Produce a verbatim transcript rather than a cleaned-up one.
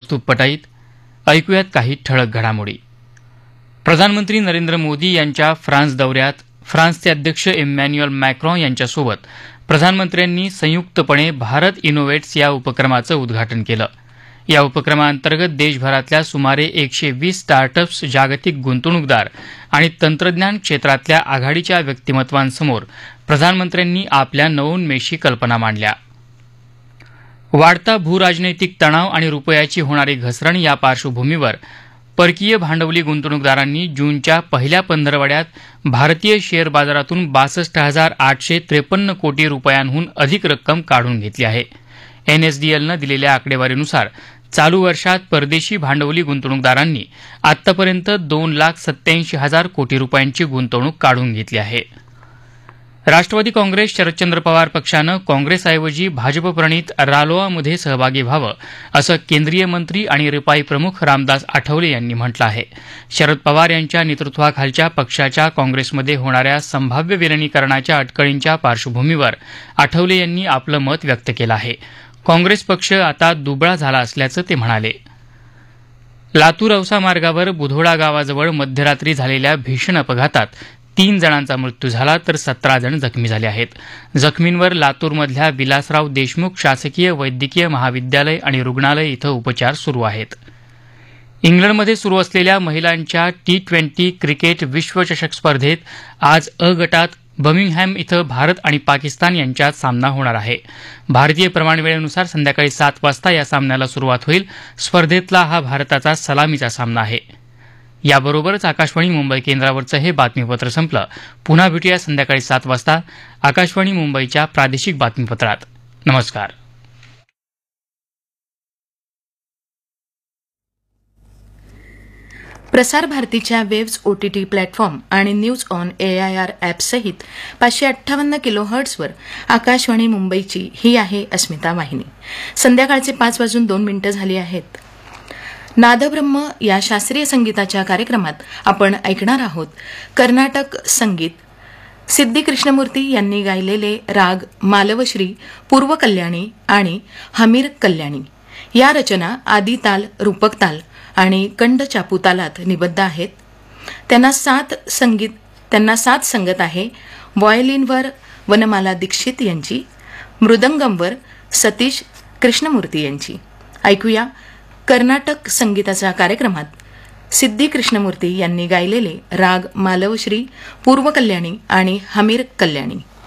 वाहतूक पटाईत. ऐकूयात काही ठळक घडामोडी. प्रधानमंत्री नरेंद्र मोदी यांच्या फ्रान्स दौऱ्यात फ्रान्सचे अध्यक्ष इमॅन्युअल मॅक्रॉन यांच्यासोबत प्रधानमंत्र्यांनी संयुक्तपणे भारत इनोव्हेट्स या उपक्रमाचं उद्घाटन केलं. या उपक्रमाअंतर्गत देशभरातल्या सुमारे एकशे वीस स्टार्टअप्स, जागतिक गुंतवणूकदार आणि तंत्रज्ञान क्षेत्रातल्या आघाडीच्या व्यक्तिमत्वांसमोर प्रधानमंत्र्यांनी आपल्या नवोन्मेषी कल्पना मांडल्या. वाढता भूराजनैतिक तणाव आणि रुपयाची होणारी घसरण या पार्श्वभूमीवर परकीय भांडवली गुंतवणूकदारांनी जूनच्या पहिल्या पंधरवड्यात भारतीय शेअर बाजारातून बासष्ट हजार आठशे त्रेपन्न कोटी रुपयांहून अधिक रक्कम काढून घेतली आहे. एनएसडीएलनं दिलेल्या आकडेवारीनुसार चालू वर्षात परदेशी भांडवली गुंतवणूकदारांनी आतापर्यंत दोन लाख सत्याऐंशी हजार कोटी रुपयांची गुंतवणूक काढून घेतली आहे. राष्ट्रवादी काँग्रेस शरदचंद्र पवार पक्षानं काँग्रेसऐवजी भाजपप्रणीत रालोआमध्ये सहभागी व्हावं असं केंद्रीय मंत्री आणि रिपाई प्रमुख रामदास आठवले यांनी म्हटलं आहे. शरद पवार यांच्या नेतृत्वाखालच्या पक्षाच्या काँग्रेसमध्ये होणाऱ्या संभाव्य विलिनीकरणाच्या अटकळींच्या पार्श्वभूमीवर आठवले यांनी आपलं मत व्यक्त केलं आहे. काँग्रेस पक्ष आता दुबळा झाला असल्याचं ते म्हणाले. लातूर औसा मार्गावर बुधोडा गावाजवळ मध्यरात्री झालेल्या भीषण अपघातात तीन जणांचा मृत्यू झाला तर सतरा जण जखमी झाले आहेत. जखमींवर लातूरमधल्या विलासराव देशमुख शासकीय वैद्यकीय महाविद्यालय आणि रुग्णालय इथं उपचार सुरू आहेत. इंग्लंडमध्ये सुरू असलेल्या महिलांच्या टी ट्वेंटी क्रिकेट विश्वचषक स्पर्धेत आज अ गटात बर्मिंगहॅम इथं भारत आणि पाकिस्तान यांच्यात सामना होणार आहे. भारतीय प्रमाणवेळेनुसार संध्याकाळी सात वाजता या सामन्याला सुरुवात होईल. स्पर्धेतला हा भारताचा सलामीचा सामना आहे. याबरोबरच आकाशवाणी मुंबई केंद्रावरचं हे बातमीपत्र संपलं. पुन्हा भेटूया संध्याकाळी सात वाजता आकाशवाणी मुंबईच्या प्रादेशिक बातमीपत्रात. नमस्कार. प्रसार भारतीच्या वेव्ज ओटीटी प्लॅटफॉर्म आणि न्यूज ऑन एआयआर ॲपसहित पाचशे अठ्ठावन्न किलो हर्ट्सवर आकाशवाणी मुंबईची ही आहे अस्मिता वाहिनी. संध्याकाळचे पाच वाजून दोन मिनिटं झाली आहेत. नादब्रह्म या शास्त्रीय संगीताच्या कार्यक्रमात आपण ऐकणार आहोत कर्नाटक संगीत. सिद्धी कृष्णमूर्ती यांनी गायलेले राग मालवश्री, पूर्व कल्याणी आणि हमीर कल्याणी या रचना आदिताल, रूपक ताल आणि कंड चापू तालात निबद्ध आहेत. त्यांना सात संगीत त्यांना सात संगत आहे. व्हायोलिनवर वनमाला दीक्षित यांची, मृदंगमवर सतीश कृष्णमूर्ती यांची. ऐकूया कर्नाटक संगीताच्या कार्यक्रमात सिद्धी कृष्णमूर्ती यांनी गायलेले राग मालवश्री, पूर्व कल्याणी आणि हमीर कल्याणी.